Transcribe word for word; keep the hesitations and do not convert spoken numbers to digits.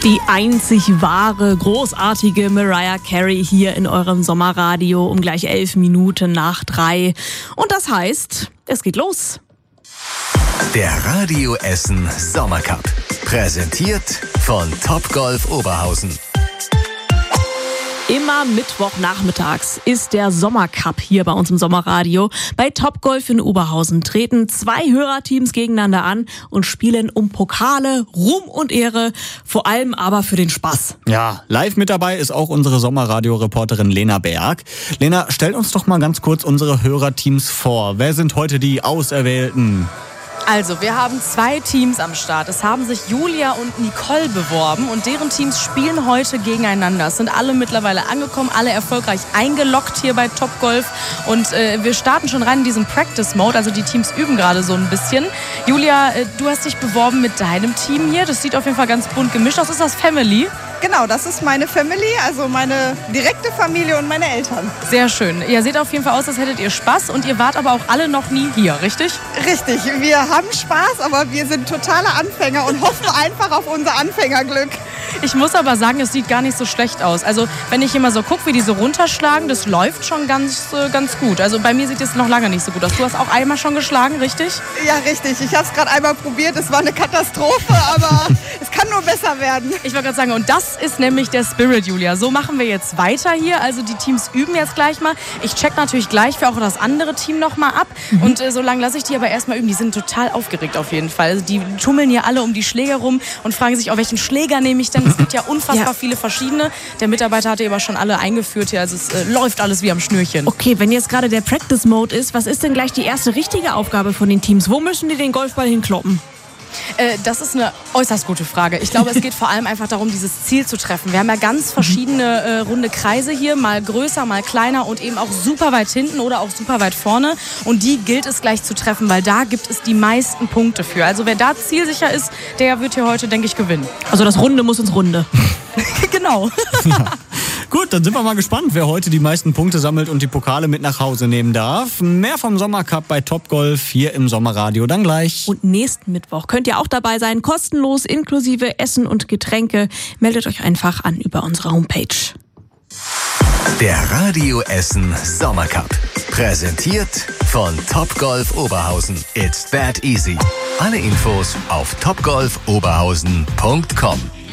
Die einzig wahre, großartige Mariah Carey hier in eurem Sommerradio um gleich elf Minuten nach drei. Und das heißt, es geht los. Der Radio Essen Sommercup. Präsentiert von Topgolf Oberhausen. Immer Mittwochnachmittags ist der Sommercup hier bei uns im Sommerradio. Bei Topgolf in Oberhausen treten zwei Hörerteams gegeneinander an und spielen um Pokale, Ruhm und Ehre, vor allem aber für den Spaß. Ja, live mit dabei ist auch unsere Sommerradio-Reporterin Lena Berg. Lena, stell uns doch mal ganz kurz unsere Hörerteams vor. Wer sind heute die Auserwählten? Also, wir haben zwei Teams am Start. Es haben sich Julia und Nicole beworben und deren Teams spielen heute gegeneinander. Es sind alle mittlerweile angekommen, alle erfolgreich eingeloggt hier bei Topgolf und äh, wir starten schon rein in diesen Practice-Mode, also die Teams üben gerade so ein bisschen. Julia, äh, du hast dich beworben mit deinem Team hier. Das sieht auf jeden Fall ganz bunt gemischt aus. Ist das Family? Genau, das ist meine Family, also meine direkte Familie und meine Eltern. Sehr schön. Ihr seht auf jeden Fall aus, als hättet ihr Spaß und ihr wart aber auch alle noch nie hier, richtig? Richtig, wir haben Spaß, aber wir sind totale Anfänger und hoffen einfach auf unser Anfängerglück. Ich muss aber sagen, es sieht gar nicht so schlecht aus. Also wenn ich immer so gucke, wie die so runterschlagen, das läuft schon ganz, äh, ganz gut. Also bei mir sieht es noch lange nicht so gut aus. Du hast auch einmal schon geschlagen, richtig? Ja, richtig. Ich habe es gerade einmal probiert. Es war eine Katastrophe, aber es kann nur besser werden. Ich wollte gerade sagen, und das ist nämlich der Spirit, Julia. So machen wir jetzt weiter hier. Also die Teams üben jetzt gleich mal. Ich check natürlich gleich für auch das andere Team noch mal ab. Mhm. Und äh, so lange lasse ich die aber erstmal üben. Die sind total aufgeregt auf jeden Fall. Also die tummeln hier alle um die Schläger rum und fragen sich, oh, welchen Schläger nehme ich denn? Es gibt ja unfassbar ja. viele verschiedene. Der Mitarbeiter hatte aber schon alle eingeführt hier. Also es äh, läuft alles wie am Schnürchen. Okay, wenn jetzt gerade der Practice-Mode ist, was ist denn gleich die erste richtige Aufgabe von den Teams? Wo müssen die den Golfball hinkloppen? Äh, das ist eine äußerst gute Frage. Ich glaube, es geht vor allem einfach darum, dieses Ziel zu treffen. Wir haben ja ganz verschiedene äh, runde Kreise hier, mal größer, mal kleiner und eben auch super weit hinten oder auch super weit vorne. Und die gilt es gleich zu treffen, weil da gibt es die meisten Punkte für. Also wer da zielsicher ist, der wird hier heute, denke ich, gewinnen. Also das Runde muss ins Runde. Genau. Ja. Gut, dann sind wir mal gespannt, wer heute die meisten Punkte sammelt und die Pokale mit nach Hause nehmen darf. Mehr vom Sommercup bei Topgolf hier im Sommerradio dann gleich. Und nächsten Mittwoch könnt ihr auch dabei sein, kostenlos, inklusive Essen und Getränke. Meldet euch einfach an über unsere Homepage. Der Radio Essen Sommercup. Präsentiert von Topgolf Oberhausen. It's that easy. Alle Infos auf topgolf oberhausen punkt com.